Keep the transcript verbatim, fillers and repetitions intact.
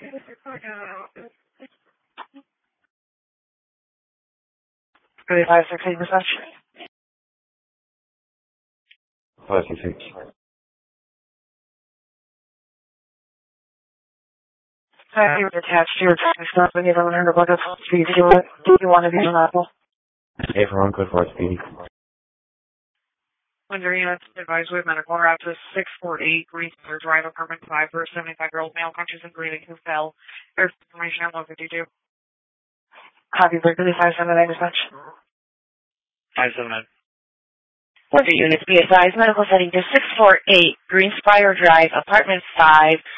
five six eight reception. five six eight. Hi, you were attached to your stuff and you don't remember what it's speed to it. Do you want to be an apple? Hey, for one, good for speedy. Under units advised with medical route to six four eight Greenfield Drive, apartment five for a seventy-five-year-old male conscious and breathing who fell. There's information on what did you do? Copy, Berkeley five seven nine reception. five seven nine. Under units be advised medical setting to six four eight Greenspire Drive, apartment five